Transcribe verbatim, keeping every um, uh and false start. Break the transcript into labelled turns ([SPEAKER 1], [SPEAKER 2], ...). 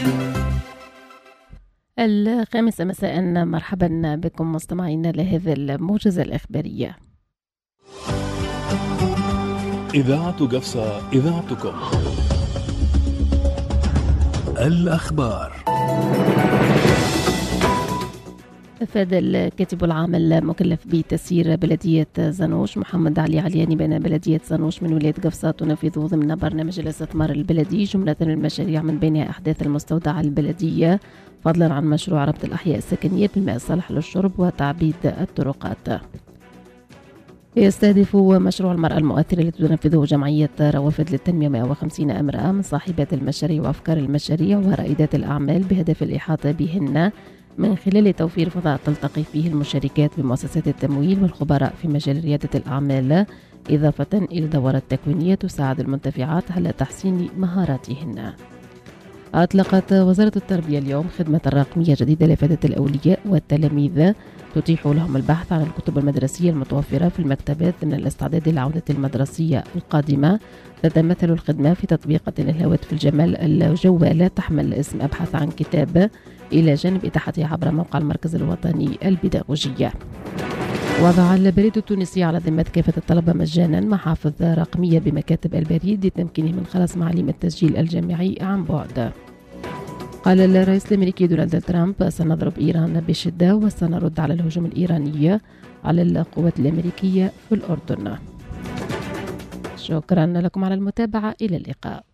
[SPEAKER 1] الخامسة مساء، مرحبا بكم مستمعينا لهذه الموجزة الإخبارية.
[SPEAKER 2] إذاعة قفصة، إذاعتكم. الأخبار.
[SPEAKER 1] أفاد الكاتب العام المكلف بتسيير بلدية زنوش محمد علي علياني بأن بلدية زنوش من ولاية قفصة تنفذ ضمن برنامج الاستثمار البلدي جملة من المشاريع من بينها أحداث المستودع البلدية، فضلا عن مشروع ربط الأحياء السكنية بالماء الصالح للشرب وتعبيد الطرقات. يستهدف مشروع المرأة المؤثرة التي تنفذه جمعية روافد للتنمية مئة وخمسين امرأة من صاحبات المشاريع وأفكار المشاريع ورائدات الأعمال بهدف الإحاطة بهن من خلال توفير فضاء تلتقي فيه المشاركات بمؤسسات التمويل والخبراء في مجال ريادة الأعمال، إضافة إلى دورات تكوينية تساعد المنتفعات على تحسين مهاراتهن. أطلقت وزارة التربية اليوم خدمة رقمية جديدة لإفادة الأولياء والتلاميذ تتيح لهم البحث عن الكتب المدرسية المتوفرة في المكتبات من الاستعداد للعودة المدرسية القادمة. تتمثل الخدمة في تطبيقة للهواتف الجمال الجوالة تحمل اسم أبحث عن كتاب، إلى جانب إتاحتها عبر موقع المركز الوطني البيداغوجية. وضع البريد التونسي على ذمة كافة الطلبة مجانا محافظ رقمية بمكاتب البريد لتمكينهم من خلاص معاليم التسجيل الجامعي عن بعد. قال الرئيس الأمريكي دونالد ترامب: سنضرب إيران بشدة وسنرد على الهجوم الإيراني على القوات الأمريكية في الأردن. شكرا لكم على المتابعة، إلى اللقاء.